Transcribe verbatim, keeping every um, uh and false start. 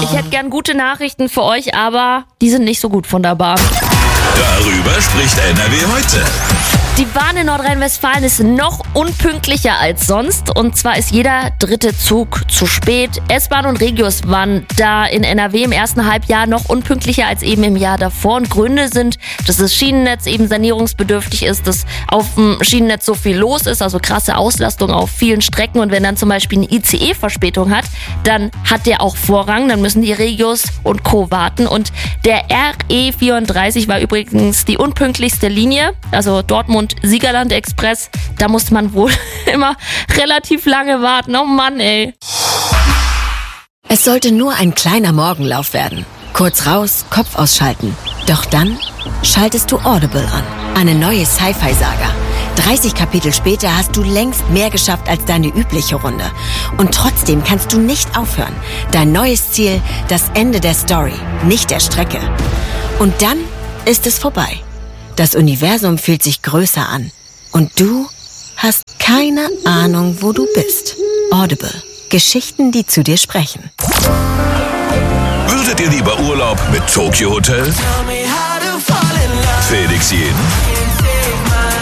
Ich hätte gern gute Nachrichten für euch, aber die sind nicht so gut von der Bahn. Darüber spricht N R W heute. Die Bahn in Nordrhein-Westfalen ist noch unpünktlicher als sonst. Und zwar ist jeder dritte Zug zu spät. S-Bahn und Regios waren da in N R W im ersten Halbjahr noch unpünktlicher als eben im Jahr davor. Und Gründe sind, dass das Schienennetz eben sanierungsbedürftig ist, dass auf dem Schienennetz so viel los ist, also krasse Auslastung auf vielen Strecken. Und wenn dann zum Beispiel ein I C E Verspätung hat, dann hat der auch Vorrang. Dann müssen die Regios und Co. warten. Und der R E vierunddreißig war übrigens die unpünktlichste Linie, also Dortmund Siegerland Express, da musste man wohl immer relativ lange warten. Oh Mann, ey. Es sollte nur ein kleiner Morgenlauf werden. Kurz raus, Kopf ausschalten. Doch dann schaltest du Audible an. Eine neue Sci-Fi-Saga. dreißig Kapitel später hast du längst mehr geschafft als deine übliche Runde. Und trotzdem kannst du nicht aufhören. Dein neues Ziel, das Ende der Story, nicht der Strecke. Und dann ist es vorbei. Das Universum fühlt sich größer an. Und du hast keine Ahnung, wo du bist. Audible. Geschichten, die zu dir sprechen. Würdet ihr lieber Urlaub mit Tokyo Hotel? Felix Jeden